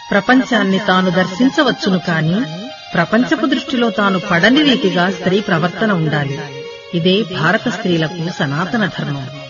ప్రపంచాన్ని తాను దర్శించవచ్చును కాని ప్రపంచపు దృష్టిలో తాను పడని రీతిగా స్త్రీ ప్రవర్తన ఉండాలి. ఇదే భారత స్త్రీలకు సనాతన ధర్మం.